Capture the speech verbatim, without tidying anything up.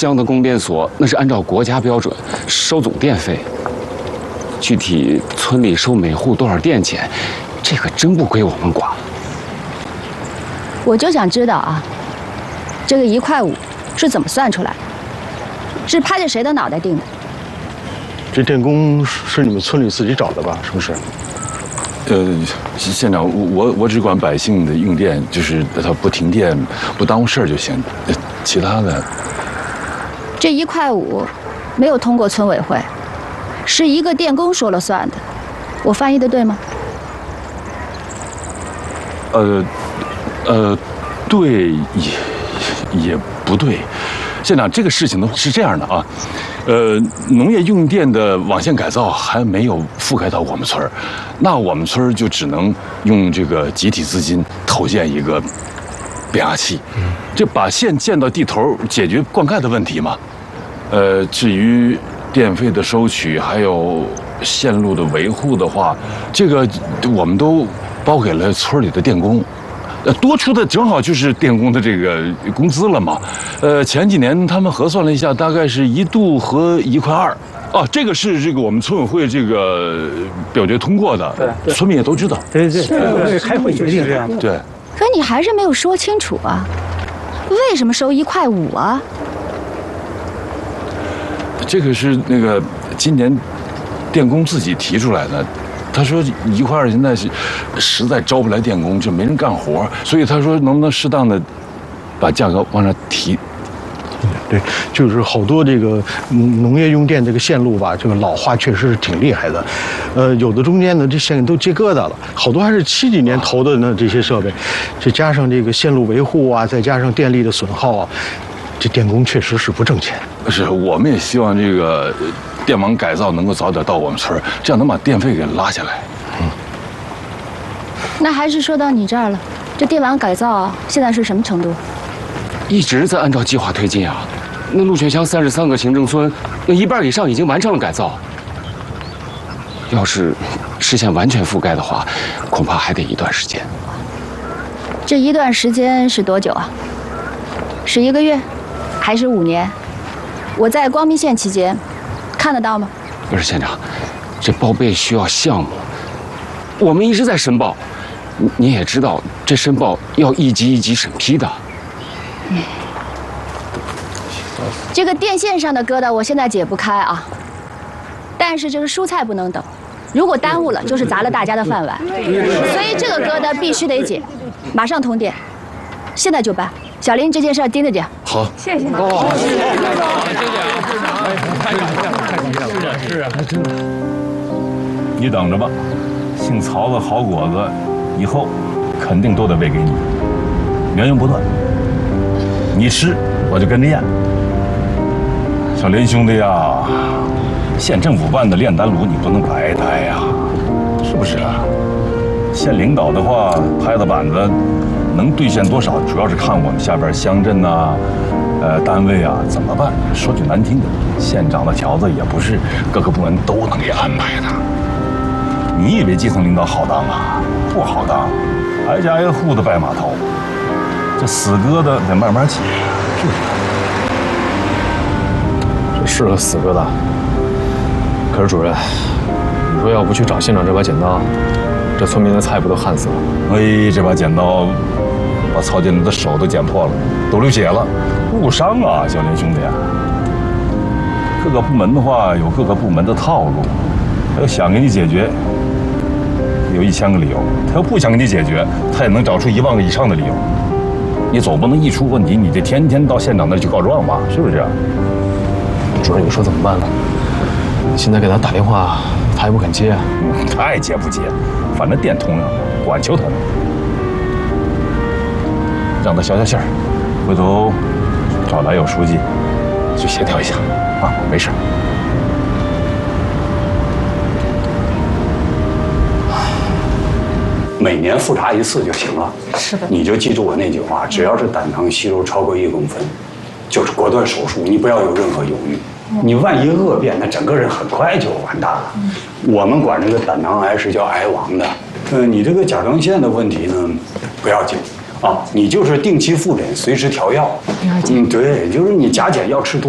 乡的供电所那是按照国家标准收总电费，具体村里收每户多少电钱，这可真不归我们管。 我就想知道啊，这个一块五是怎么算出来的？是拍着谁的脑袋定的？ 这电工是你们村里自己找的吧？是不是？ 呃，县长，我我只管百姓的用电，就是他不停电、不耽误事儿就行。其他的， 这一块五没有通过村委会，是一个电工说了算的。我翻译的对吗？ 呃，呃，对也也不对。县长，这个事情呢是这样的啊，呃，农业用电的网线改造还没有覆盖到我们村儿，那我们村儿就只能用这个集体资金投建一个变压器，这把线建到地头，解决灌溉的问题嘛。呃，至于电费的收取还有线路的维护的话，这个我们都包给了村里的电工。呃，多出的正好就是电工的这个工资了嘛。呃，前几年他们核算了一下，大概是一度和一块二。哦，这个是这个我们村委会这个表决通过的，对，村民也都知道。 对对对，开会决定这样。 对。 可你还是没有说清楚啊，为什么收一块五啊？ 这个是那个今年电工自己提出来的。他说一块二现在是实在招不来电工，就没人干活，所以他说能不能适当的把价格往上提？ 对，就是好多这个农业用电这个线路吧，这个老化确实是挺厉害的，呃，有的中间呢这线都接疙瘩了，好多还是七几年投的呢这些设备，再加上这个线路维护啊，再加上电力的损耗啊，这电工确实是不挣钱。 是，我们也希望这个电网改造能够早点到我们村，这样能把电费给拉下来。嗯。 那还是说到你这儿了，这电网改造现在是什么程度？ 一直在按照计划推进啊。那鹿泉乡三十三个行政村，那一半以上已经完成了改造。要是实现完全覆盖的话，恐怕还得一段时间。 这一段时间是多久啊？是一个月，还是五年？我在光明县期间，看得到吗？ 不是县长，这报备需要项目，我们一直在申报，你也知道，这申报要一级一级审批的。 嗯，这个电线上的疙瘩我现在解不开啊，但是这个蔬菜不能等，如果耽误了，就是砸了大家的饭碗，所以这个疙瘩必须得解，马上通电，现在就办。小林，这件事盯着点。 好， 谢谢。 哦， 谢谢， 谢谢啊！太感谢了，太感谢了，是啊，是啊，真的。 你等着吧，姓曹的好果子，以后肯定都得喂给你，源源不断。你吃，我就跟着咽。小林兄弟呀，县政府办的炼丹炉你不能白待呀，是不是啊？县领导的话拍了板子。能兑现多少，主要是看我们下边乡镇呐、啊，呃，单位啊怎么办。说句难听的，县长的条子也不是各个部门都能给安排的。你以为基层领导好当啊？不好当，挨家挨户的拜码头，这死疙瘩得慢慢起，是不是？ 这是个死疙瘩。可是主任，你说要不去找县长这把剪刀，这村民的菜不都旱死了？ 哎，这把剪刀把曹建德的手都剪破了，都流血了，误伤啊，小林兄弟。各个部门的话有各个部门的套路，他要想给你解决，有一千个理由；他要不想给你解决，他也能找出一万个以上的理由。你总不能一出问题，你就天天到县长那儿去告状吧？是不是？ 主任，你说怎么办呢？现在给他打电话，他也不肯接啊。 嗯，他爱接不接，反正电通上了，管求他呢。让他消消气儿，回头找来有书记去协调一下啊，没事。 每年复查一次就行了。 是的。 你就记住我那句话，只要是胆囊息肉超过一公分，就是果断手术，你不要有任何犹豫。你万一恶变，那整个人很快就完蛋了。我们管这个胆囊癌是叫癌王的。呃，你这个甲状腺的问题呢，不要紧啊，你就是定期复诊，随时调药。 了解。 嗯，对，就是你甲减要吃多。